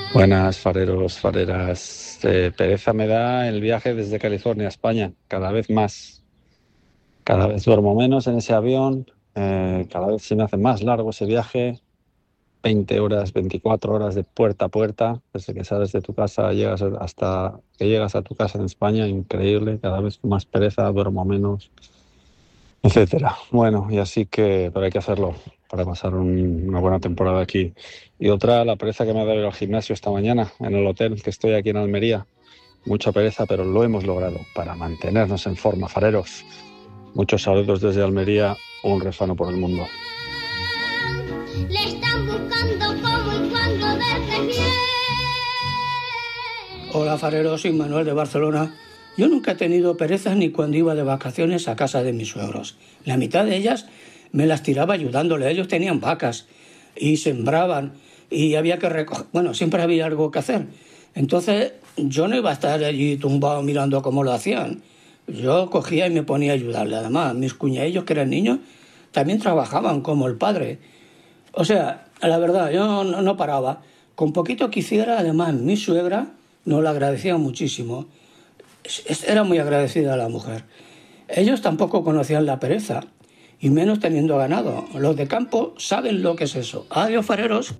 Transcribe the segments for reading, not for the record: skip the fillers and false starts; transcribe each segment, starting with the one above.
Buenas, fareros, fareras. Pereza me da el viaje desde California a España, cada vez más. Cada vez duermo menos en ese avión, cada vez se me hace más largo ese viaje. 20 horas, 24 horas de puerta a puerta, desde que sales de tu casa hasta que llegas a tu casa en España, increíble, cada vez con más pereza, duermo menos, etcétera. Bueno, y así que, pero hay que hacerlo para pasar una buena temporada aquí. Y otra, la pereza que me ha dado ir al gimnasio esta mañana en el hotel que estoy aquí en Almería. Mucha pereza, pero lo hemos logrado para mantenernos en forma, fareros. Muchos saludos desde Almería, un refano por el mundo. Le están buscando cómo y cuándo verse bien. Hola fareros, soy Manuel de Barcelona. Yo nunca he tenido perezas ni cuando iba de vacaciones a casa de mis suegros. La mitad de ellas me las tiraba ayudándole. Ellos tenían vacas y sembraban y había que recoger. Bueno, siempre había algo que hacer. Entonces yo no iba a estar allí tumbado mirando cómo lo hacían. Yo cogía y me ponía a ayudarle. Además, mis cuñadillos que eran niños también trabajaban como el padre. O sea, la verdad, yo no paraba. Con poquito que hiciera, además, mi suegra nos lo agradecía muchísimo. Era muy agradecida a la mujer. Ellos tampoco conocían la pereza, y menos teniendo ganado. Los de campo saben lo que es eso. Adiós, fareros.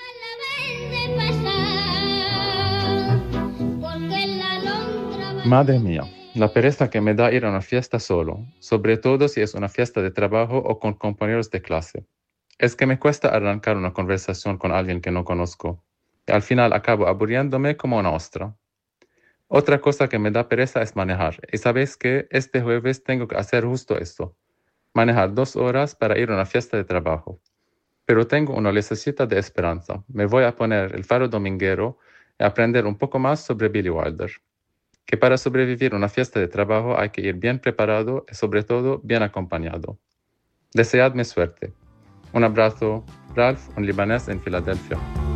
Madre mía, la pereza que me da ir a una fiesta solo, sobre todo si es una fiesta de trabajo o con compañeros de clase. Es que me cuesta arrancar una conversación con alguien que no conozco, y al final acabo aburriéndome como una ostra. Otra cosa que me da pereza es manejar, y sabéis que este jueves tengo que hacer justo esto, manejar 2 horas para ir a una fiesta de trabajo. Pero tengo una lucecita de esperanza. Me voy a poner el faro dominguero y aprender un poco más sobre Billy Wilder. Que para sobrevivir a una fiesta de trabajo hay que ir bien preparado y sobre todo bien acompañado. Deseadme suerte. Un abrazo, Ralph, un libanés en Filadelfia.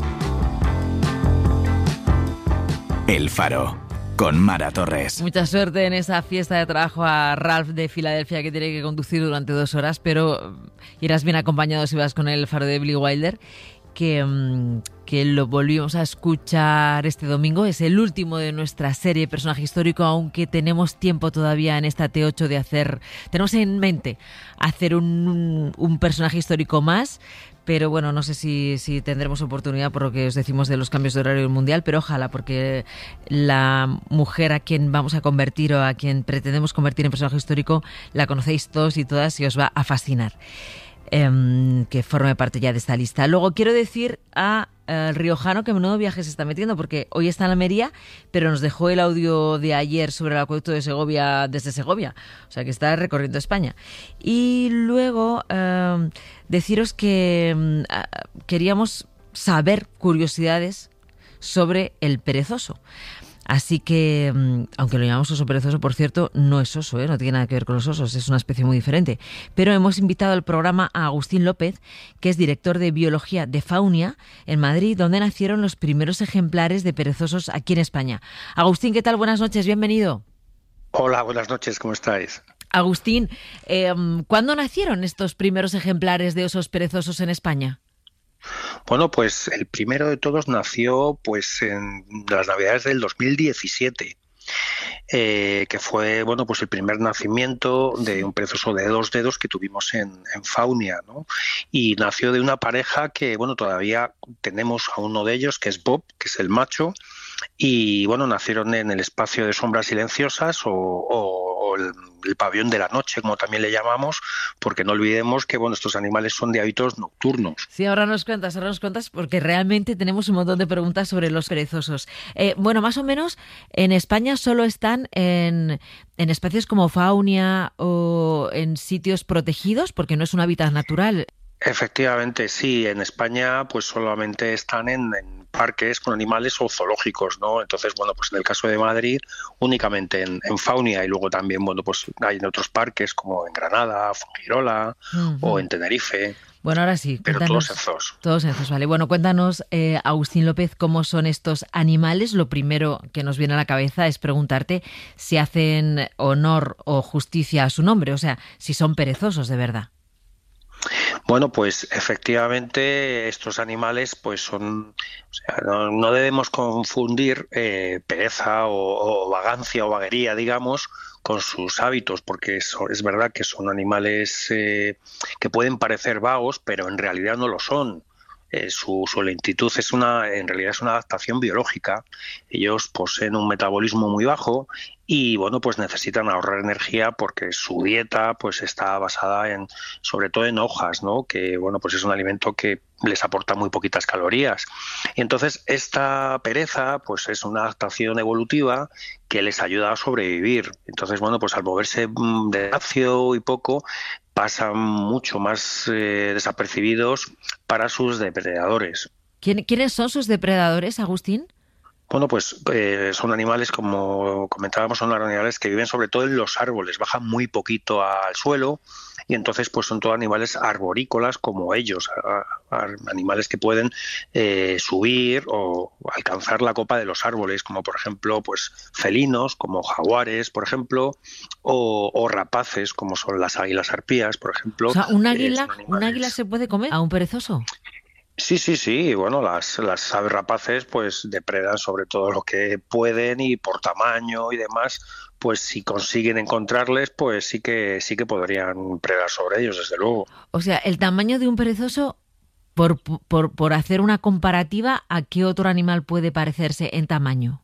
El Faro, con Mara Torres. Mucha suerte en esa fiesta de trabajo a Ralph de Filadelfia, que tiene que conducir durante 2 horas, pero irás bien acompañado si vas con el faro de Billy Wilder, que lo volvimos a escuchar este domingo. Es el último de nuestra serie Personaje Histórico, aunque tenemos tiempo todavía en esta T8 de hacer... Tenemos en mente hacer un personaje histórico más, pero bueno, no sé si tendremos oportunidad por lo que os decimos de los cambios de horario mundial, pero ojalá, porque la mujer a quien vamos a convertir o a quien pretendemos convertir en personaje histórico la conocéis todos y todas y os va a fascinar. Que forme parte ya de esta lista. Luego quiero decir a el riojano que menudo viaje se está metiendo, porque hoy está en Almería, pero nos dejó el audio de ayer sobre el acueducto de Segovia desde Segovia, o sea que está recorriendo España. Y luego deciros que queríamos saber curiosidades sobre el perezoso. Así que, aunque lo llamamos oso perezoso, por cierto, no es oso, no tiene nada que ver con los osos, es una especie muy diferente. Pero hemos invitado al programa a Agustín López, que es director de Biología de Faunia en Madrid, donde nacieron los primeros ejemplares de perezosos aquí en España. Agustín, ¿qué tal? Buenas noches, bienvenido. Hola, buenas noches, ¿cómo estáis? Agustín, ¿cuándo nacieron estos primeros ejemplares de osos perezosos en España? Bueno, pues el primero de todos nació pues en las Navidades del 2017, que fue bueno pues el primer nacimiento de un perezoso de 2 dedos que tuvimos en Faunia, ¿no? Y nació de una pareja que bueno todavía tenemos a uno de ellos, que es Bob, que es el macho, y bueno nacieron en el espacio de sombras silenciosas o el pabellón de la noche, como también le llamamos, porque no olvidemos que bueno estos animales son de hábitos nocturnos. Sí, ahora nos cuentas, porque realmente tenemos un montón de preguntas sobre los perezosos. Bueno, más o menos en España solo están en espacios como Faunia o en sitios protegidos, porque no es un hábitat natural. Efectivamente, sí. En España pues solamente están en parques con animales o zoológicos, ¿no? Entonces, bueno, pues en el caso de Madrid, únicamente en Faunia, y luego también, bueno, pues hay en otros parques como en Granada, Fuengirola o en Tenerife. Bueno, ahora sí, pero cuéntanos, todos en zoos. Todos en zoos, vale. Bueno, cuéntanos, Agustín López, cómo son estos animales. Lo primero que nos viene a la cabeza es preguntarte si hacen honor o justicia a su nombre, o sea, si son perezosos de verdad. Bueno, pues efectivamente estos animales pues son, o sea, no debemos confundir pereza o vagancia o vaguería, digamos, con sus hábitos, porque es verdad que son animales que pueden parecer vagos, pero en realidad no lo son. Su lentitud en realidad es una adaptación biológica. Ellos poseen un metabolismo muy bajo y bueno, pues necesitan ahorrar energía porque su dieta pues está basada sobre todo en hojas, ¿no? Que bueno, pues es un alimento que les aporta muy poquitas calorías. Y entonces esta pereza pues es una adaptación evolutiva que les ayuda a sobrevivir. Entonces, bueno, pues al moverse despacio y poco, pasan mucho más desapercibidos para sus depredadores. ¿Quiénes son sus depredadores, Agustín? Bueno, pues son animales, como comentábamos, son animales que viven sobre todo en los árboles, bajan muy poquito al suelo y entonces pues son todos animales arborícolas como ellos, animales que pueden subir o alcanzar la copa de los árboles, como por ejemplo pues felinos, como jaguares, por ejemplo, o rapaces, como son las águilas arpías, por ejemplo. O sea, ¿un águila se puede comer a un perezoso? Sí. Bueno, las aves rapaces pues depredan sobre todo lo que pueden y por tamaño y demás, pues si consiguen encontrarles, pues sí que podrían predar sobre ellos, desde luego. O sea, el tamaño de un perezoso, por hacer una comparativa, ¿a qué otro animal puede parecerse en tamaño?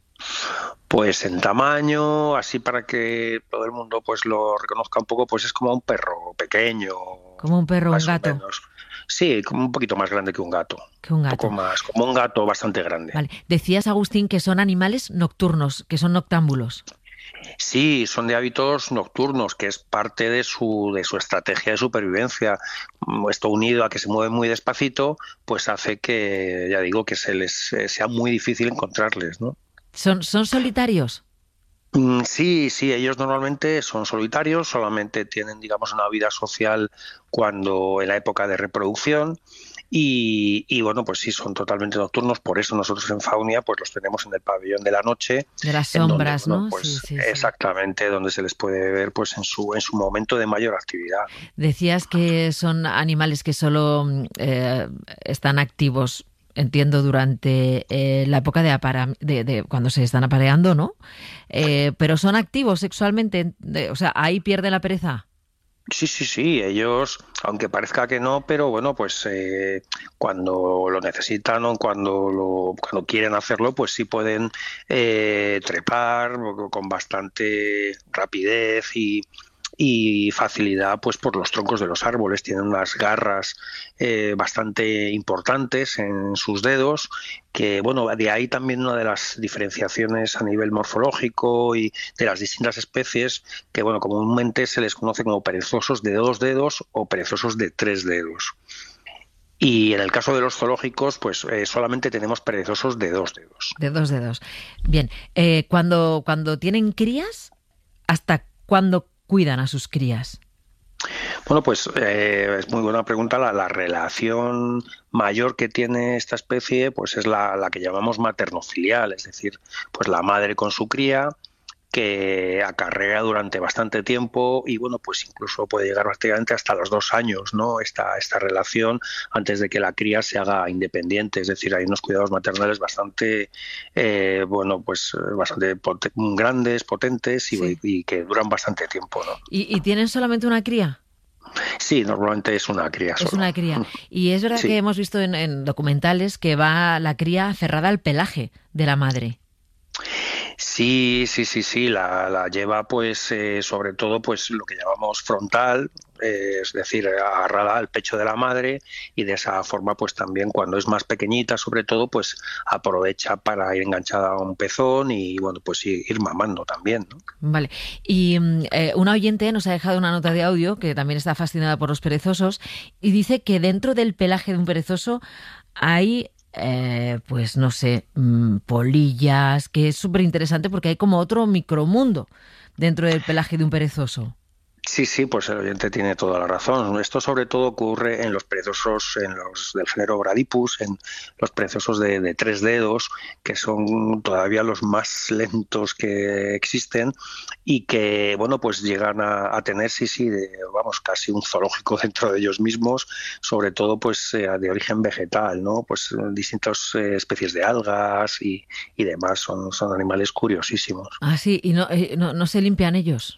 Pues en tamaño, así para que todo el mundo pues lo reconozca un poco, pues es como un perro pequeño, Como un perro o un más o gato. menos. Sí, como un poquito más grande que un gato. Que un gato. Un poco más, como un gato bastante grande. Vale. Decías, Agustín, que son animales nocturnos, que son noctámbulos. Sí, son de hábitos nocturnos, que es parte de su estrategia de supervivencia. Esto unido a que se mueven muy despacito, pues hace que, ya digo, que se les sea muy difícil encontrarles, ¿no? ¿Son solitarios? Sí, ellos normalmente son solitarios, solamente tienen, digamos, una vida social cuando en la época de reproducción y bueno, pues sí, son totalmente nocturnos, por eso nosotros en Faunia pues los tenemos en el pabellón de la noche. De las en donde, sombras, bueno, ¿no? pues, Sí. exactamente, donde se les puede ver pues en su momento de mayor actividad. Decías que son animales que solo están activos, entiendo, durante la época de cuando se están apareando, ¿no? Pero son activos sexualmente, o sea, ahí pierde la pereza. Sí, ellos, aunque parezca que no, pero bueno, pues cuando lo necesitan o cuando quieren hacerlo, pues sí pueden trepar con bastante rapidez y facilidad pues por los troncos de los árboles. Tienen unas garras bastante importantes en sus dedos, que bueno, de ahí también una de las diferenciaciones a nivel morfológico y de las distintas especies, que bueno, comúnmente se les conoce como perezosos de 2 dedos o perezosos de 3 dedos. Y en el caso de los zoológicos, pues solamente tenemos perezosos de 2 dedos. De 2 dedos. Bien, cuando tienen crías, ¿hasta cuándo cuidan a sus crías? Bueno, pues es muy buena pregunta. La relación mayor que tiene esta especie pues es la que llamamos maternofilial, es decir, pues la madre con su cría, que acarrea durante bastante tiempo y bueno, pues incluso puede llegar prácticamente hasta los 2 años, ¿no? Esta relación antes de que la cría se haga independiente, es decir, hay unos cuidados maternales bastante, bastante grandes, potentes Sí. y que duran bastante tiempo, ¿no? ¿Y tienen solamente una cría? Sí, normalmente es una cría solo. Es una cría. Y es verdad que hemos visto en documentales que va la cría aferrada al pelaje de la madre. Sí, la lleva pues sobre todo pues lo que llamamos frontal, es decir, agarrada al pecho de la madre y de esa forma pues también cuando es más pequeñita sobre todo pues aprovecha para ir enganchada a un pezón y bueno pues ir mamando también, ¿no? Vale. Y una oyente nos ha dejado una nota de audio que también está fascinada por los perezosos y dice que dentro del pelaje de un perezoso hay pues no sé, polillas, que es súper interesante porque hay como otro micromundo dentro del pelaje de un perezoso. Sí, sí, pues el oyente tiene toda la razón. Esto sobre todo ocurre en los perezosos, en los del género Bradypus, en los perezosos de 3 dedos, que son todavía los más lentos que existen y que, bueno, pues llegan a tener, vamos, casi un zoológico dentro de ellos mismos, sobre todo pues de origen vegetal, ¿no? Pues distintas especies de algas y demás. Son animales curiosísimos. Ah, sí, y no se limpian ellos.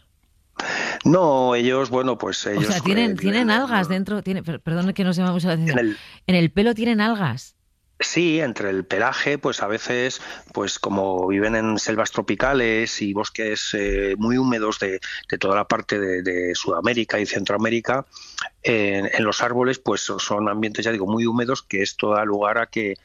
No, ellos, bueno, pues ellos... O sea, tienen algas dentro, perdón que nos llama mucho la atención. En el pelo tienen algas. Sí, entre el pelaje, pues a veces, pues como viven en selvas tropicales y bosques muy húmedos de toda la parte de Sudamérica y Centroamérica, en los árboles, pues son ambientes, ya digo, muy húmedos, que esto da lugar a que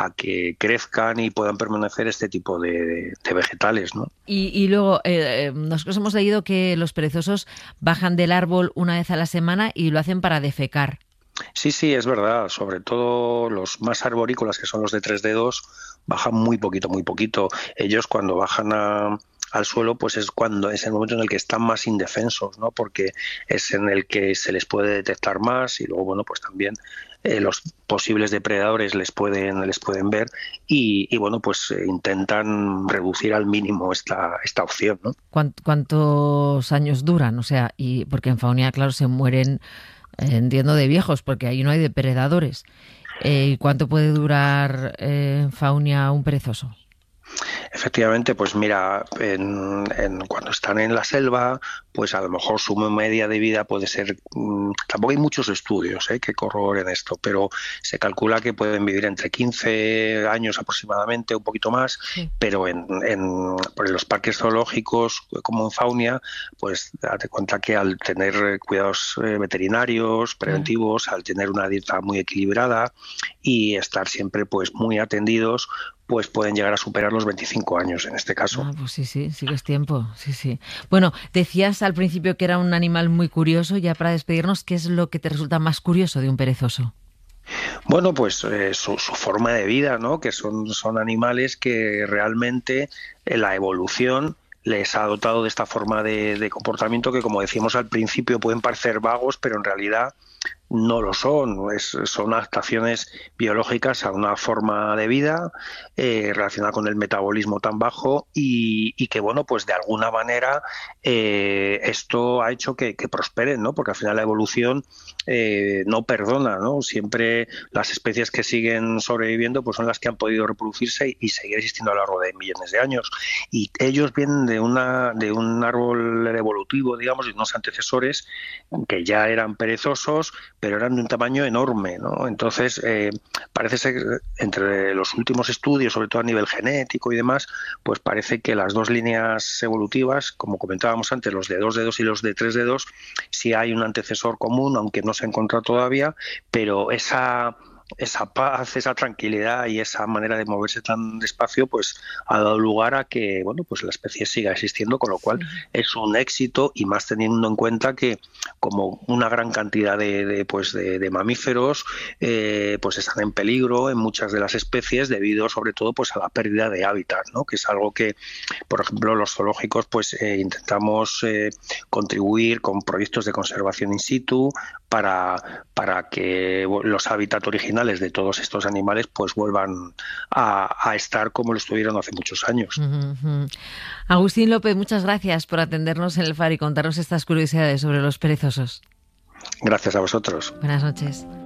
crezcan y puedan permanecer este tipo de vegetales, ¿no? Y luego, nosotros hemos leído que los perezosos bajan del árbol una vez a la semana y lo hacen para defecar. Sí, es verdad. Sobre todo los más arborícolas, que son los de 3 dedos, bajan muy poquito, muy poquito. Ellos cuando bajan al suelo, pues es el momento en el que están más indefensos, ¿no? Porque es en el que se les puede detectar más y luego, bueno, pues también los posibles depredadores les pueden ver y bueno, pues intentan reducir al mínimo esta opción, ¿no? ¿Cuántos años duran? O sea, y porque en Faunia, claro, se mueren, entiendo, de viejos, porque ahí no hay depredadores. ¿Cuánto puede durar en Faunia un perezoso? Efectivamente, pues mira, cuando están en la selva, pues a lo mejor su media de vida puede ser, tampoco hay muchos estudios que corroboren esto, pero se calcula que pueden vivir entre 15 años aproximadamente, un poquito más, sí. Pero en los parques zoológicos, como en Faunia, pues date cuenta que al tener cuidados veterinarios, preventivos, al tener una dieta muy equilibrada y estar siempre pues muy atendidos, pues pueden llegar a superar los 25 años en este caso. Pues sí que es tiempo, sí. Bueno, decías al principio que era un animal muy curioso. Ya para despedirnos, ¿qué es lo que te resulta más curioso de un perezoso? Bueno, pues su forma de vida, ¿no? Que son animales que realmente la evolución les ha dotado de esta forma de comportamiento que, como decíamos al principio, pueden parecer vagos, pero en realidad no lo son. Son adaptaciones biológicas a una forma de vida relacionada con el metabolismo tan bajo y que, bueno, pues de alguna manera esto ha hecho que prosperen, ¿no? Porque al final la evolución no perdona, ¿no? Siempre las especies que siguen sobreviviendo pues son las que han podido reproducirse y seguir existiendo a lo largo de millones de años. Y ellos vienen de un árbol evolutivo, digamos, de unos antecesores que ya eran perezosos, pero eran de un tamaño enorme, ¿no? Entonces, parece ser, entre los últimos estudios, sobre todo a nivel genético y demás, pues parece que las dos líneas evolutivas, como comentábamos antes, los de 2 dedos y los de 3 dedos, sí hay un antecesor común, aunque no se ha encontrado todavía, pero esa paz, esa tranquilidad y esa manera de moverse tan despacio, pues ha dado lugar a que, bueno, pues la especie siga existiendo, con lo cual es un éxito, y más teniendo en cuenta que como una gran cantidad de mamíferos pues están en peligro en muchas de las especies debido sobre todo pues a la pérdida de hábitat, ¿no? Que es algo que, por ejemplo, los zoológicos pues intentamos contribuir con proyectos de conservación in situ para que los hábitats originales de todos estos animales pues vuelvan a estar como lo estuvieron hace muchos años. Agustín López, muchas gracias por atendernos en el Faro y contarnos estas curiosidades sobre los perezosos. Gracias a vosotros. Buenas noches.